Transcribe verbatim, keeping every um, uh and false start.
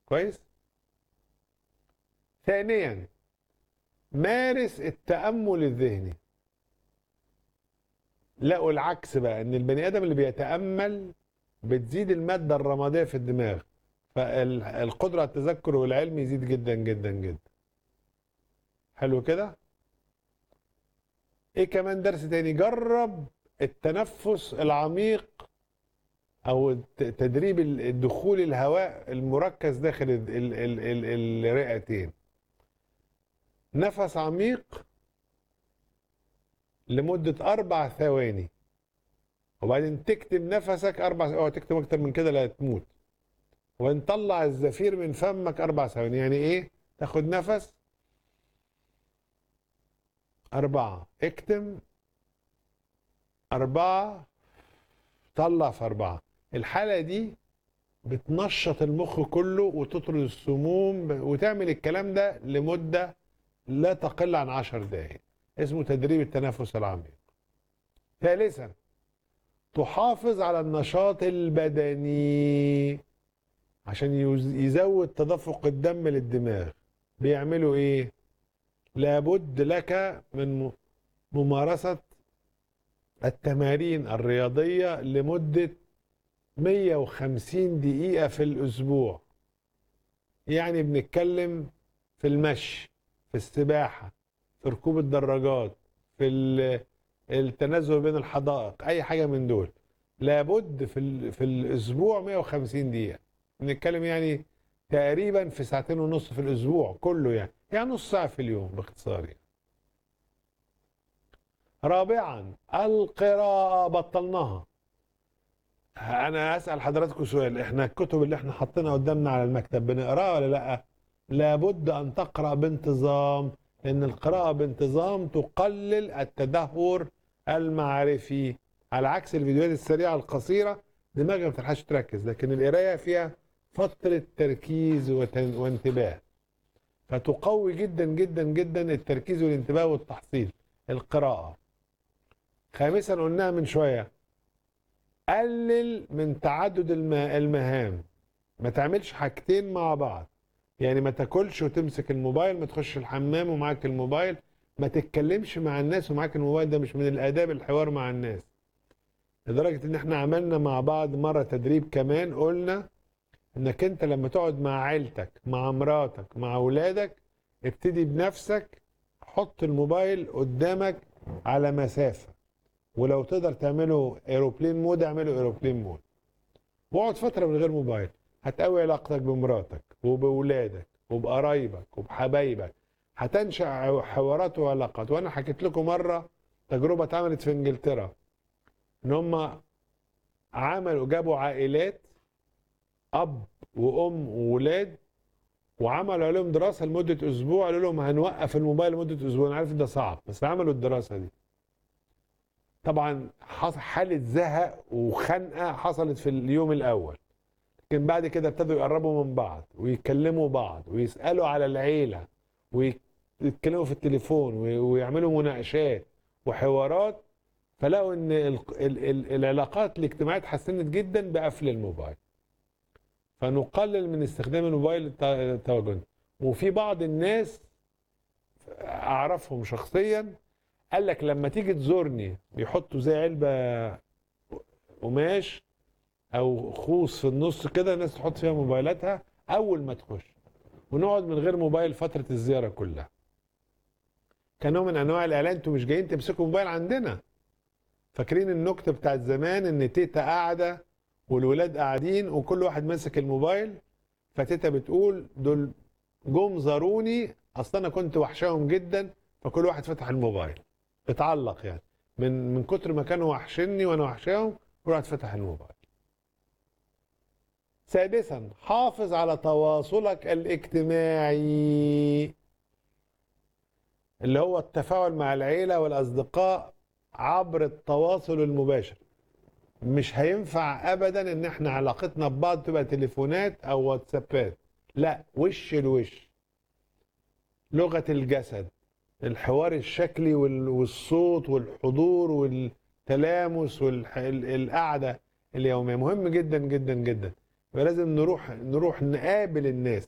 كويس؟ ثانيا، مارس التأمل الذهني. لقوا العكس بقى، ان البني ادم اللي بيتأمل بتزيد المادة الرمادية في الدماغ، فالقدرة على التذكر والعلم يزيد جدا جدا جدا. حلو كده؟ ايه كمان درس تاني؟ جرب التنفس العميق او تدريب الدخول الهواء المركز داخل ال- ال- ال- ال- الرئتين. نفس عميق لمدة أربع ثواني، وبعدين تكتم نفسك أربع ثواني، أو تكتم أكتر من كده لا تموت. وبعدين طلع الزفير من فمك أربع ثواني. يعني إيه؟ تاخد نفس أربعة، اكتم أربعة، طلع في أربعة. الحالة دي بتنشط المخ كله وتطرد السموم، وتعمل الكلام ده لمدة لا تقل عن عشر دقائق. اسمه تدريب التنفس العميق. ثالثا، تحافظ على النشاط البدني عشان يز- يزود تدفق الدم للدماغ. بيعملوا ايه؟ لابد لك من م- ممارسة التمارين الرياضية لمدة مية وخمسين دقيقة في الأسبوع. يعني بنتكلم في المشي، في السباحة، في ركوب الدراجات، في ال- التنزل بين الحدائق، أي حاجة من دول. لابد في ال- في الأسبوع مية وخمسين دقيقة. بنتكلم يعني تقريبا في ساعتين ونص في الأسبوع كله، يعني يعني نص ساعة في اليوم باختصار يعني. رابعا، القراءة بطلناها. انا اسال حضراتكم سؤال، احنا الكتب اللي احنا حاطينها قدامنا على المكتب بنقراها ولا لا؟ لابد ان تقرا بانتظام، لان القراءه بانتظام تقلل التدهور المعرفي. على عكس الفيديوهات السريعه القصيره، دماغك ما بتلحقش تركز، لكن القرايه فيها فتره تركيز وتن- وانتباه، فتقوي جدا جدا جدا التركيز والانتباه والتحصيل القراءه. خامسا، قلناها من شويه، قلل من تعدد الم- المهام. ما تعملش حاجتين مع بعض، يعني ما تاكلش وتمسك الموبايل، ما تخش الحمام ومعاك الموبايل، ما تتكلمش مع الناس ومعاك الموبايل. ده مش من الآداب الحوار مع الناس. لدرجة ان احنا عملنا مع بعض مرة تدريب كمان، قلنا انك انت لما تقعد مع عيلتك، مع مراتك، مع اولادك، ابتدي بنفسك، حط الموبايل قدامك على مسافة، ولو تقدر تعمله ايروبلين مود اعمله ايروبلين مود، واقعد فترة من غير موبايل. هتقوي علاقتك بمراتك وبأولادك وبقرايبك وبحبايبك، هتنشأ حوارات وعلاقات. وانا حكيت لكم مرة تجربة اتعملت في انجلترا، ان هم عملوا جابوا عائلات اب وام وولاد، وعملوا عليهم دراسة لمدة اسبوع، قالوا لهم هنوقف الموبايل لمدة اسبوع. انا عارف ده صعب، بس عملوا الدراسة دي. طبعا حصل حالة زهق وخنقة حصلت في اليوم الاول، لكن بعد كده ابتدوا يقربوا من بعض ويكلموا بعض ويسألوا على العيلة ويتكلموا في التليفون ويعملوا مناقشات وحوارات، فلقوا ان ال ال ال العلاقات الاجتماعية اتحسنت جدا بقفل الموبايل. فنقلل من استخدام الموبايل التواجد. وفي بعض الناس اعرفهم شخصيا قال لك لما تيجي تزورني بيحطوا زي علبة قماش او خوص في النص كده، الناس تحط فيها موبايلاتها اول ما تخش، ونقعد من غير موبايل فتره الزياره كلها. كنوع من انواع الاعلان، انتوا مش جايين تمسكوا موبايل عندنا. فاكرين النكته بتاعت زمان ان تيتا قاعده والولاد قاعدين وكل واحد ماسك الموبايل، فتيتا بتقول دول جم زاروني اصلا انا كنت وحشاهم جدا، فكل واحد فتح الموبايل. اتعلق يعني من من كتر ما كانوا وحشني وانا وحشاهم، كل واحد فتح الموبايل. سادسا، حافظ على تواصلك الاجتماعي، اللي هو التفاعل مع العيلة والأصدقاء عبر التواصل المباشر. مش هينفع أبدا إن احنا علاقتنا ببعض تبقى تليفونات أو واتسابات، لا، وش لوش، لغة الجسد، الحوار الشكلي والصوت والحضور والتلامس والقعدة اليومية مهم جدا جدا جدا. فلازم نروح نروح نقابل الناس.